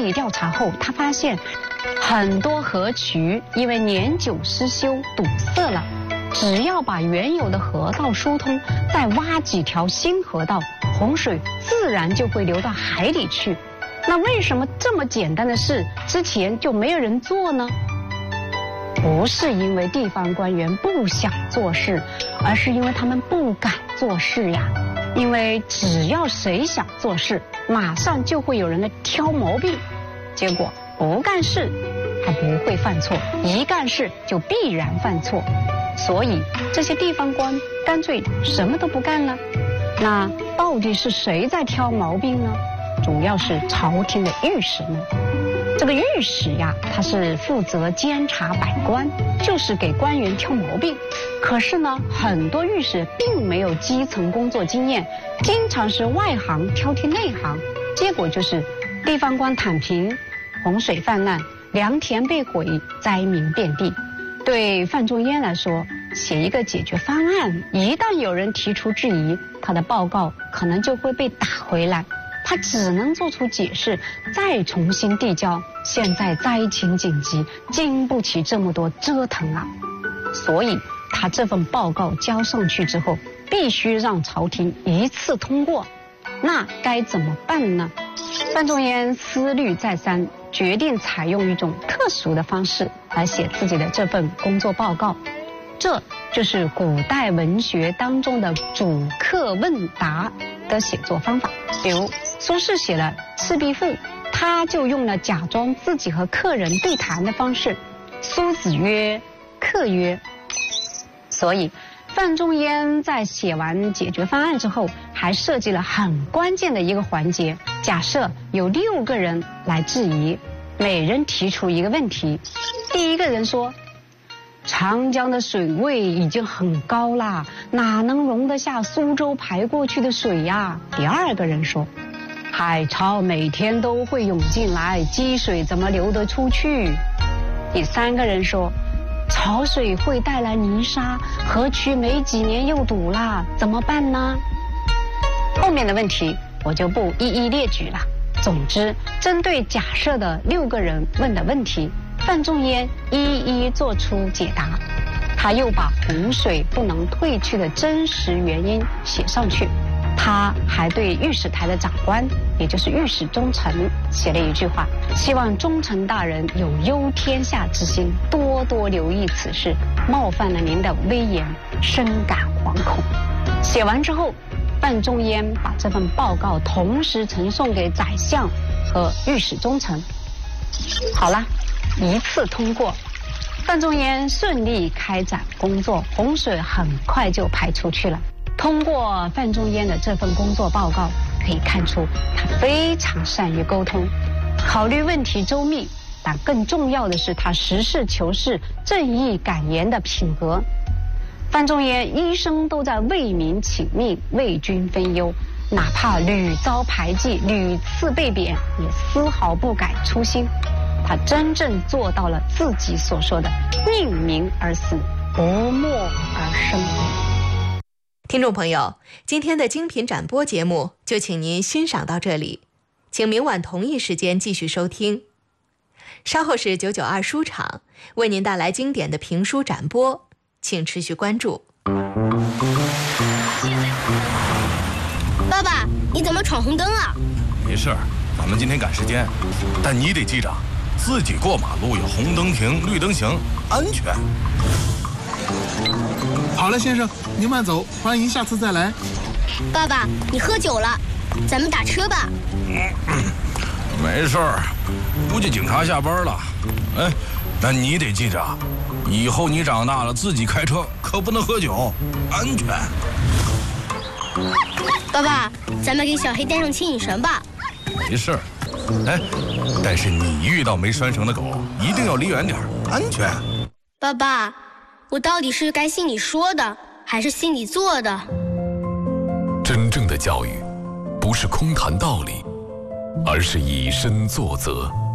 理调查后，他发现很多河渠因为年久失修堵塞了，只要把原有的河道疏通，再挖几条新河道，洪水自然就会流到海里去。那为什么这么简单的事之前就没有人做呢？不是因为地方官员不想做事，而是因为他们不敢做事呀。因为只要谁想做事，马上就会有人来挑毛病，结果不干事还不会犯错，一干事就必然犯错。所以这些地方官干脆什么都不干了。那到底是谁在挑毛病呢？主要是朝廷的御史们。这个御史呀，他是负责监察百官，就是给官员挑毛病。可是呢，很多御史并没有基层工作经验，经常是外行挑剔内行，结果就是地方官躺平，洪水泛滥，良田被毁，灾民遍地。对范仲淹来说，写一个解决方案，一旦有人提出质疑，他的报告可能就会被打回来。他只能做出解释，再重新递交。现在灾情紧急，经不起这么多折腾啊！所以他这份报告交上去之后，必须让朝廷一次通过。那该怎么办呢？范仲淹思虑再三，决定采用一种特殊的方式来写自己的这份工作报告。这就是古代文学当中的主客问答的写作方法。比如苏轼写的《赤壁赋》，他就用了假装自己和客人对谈的方式。苏子曰，客曰。所以范仲淹在写完解决方案之后，还设计了很关键的一个环节。假设有6个人来质疑，每人提出一个问题。第一个人说，长江的水位已经很高啦，哪能容得下苏州排过去的水呀？第二个人说，海潮每天都会涌进来，积水怎么流得出去？第三个人说，潮水会带来泥沙，河渠没几年又堵啦，怎么办呢？后面的问题我就不一一列举了。总之，针对假设的6个人问的问题，范仲淹一一做出解答。他又把洪水不能退去的真实原因写上去。他还对御史台的长官，也就是御史中丞，写了一句话，希望中丞大人有忧天下之心，多多留意此事，冒犯了您的威严，深感惶恐。写完之后，范仲淹把这份报告同时呈送给宰相和御史中丞。好了，一次通过，范仲淹顺利开展工作，洪水很快就排出去了。通过范仲淹的这份工作报告，可以看出他非常善于沟通，考虑问题周密，但更重要的是他实事求是、正义敢言的品格。范仲淹一生都在为民请命、为军分忧，哪怕屡遭排挤、屡次被贬，也丝毫不改初心。他真正做到了自己所说的宁鸣而死，不默而生。 听众朋友，今天的精品展播节目就请您欣赏到这里，请明晚同一时间继续收听。稍后是992书场为您带来经典的评书展播，请持续关注。 爸爸，你怎么闯红灯啊？ 没事儿，咱们今天赶时间，但你得记着，自己过马路有红灯停，绿灯行，安全。 好了，先生，您慢走，欢迎下次再来。 爸爸，你喝酒了，咱们打车吧。 没事儿，估计警察下班了。哎，但你得记着，以后你长大了自己开车可不能喝酒，安全。 爸爸，咱们给小黑带上牵引绳吧。 没事儿，哎，但是你遇到没拴绳的狗，一定要离远点，安全。 爸爸，我到底是该心里说的，还是心里做的？ 真正的教育，不是空谈道理，而是以身作则。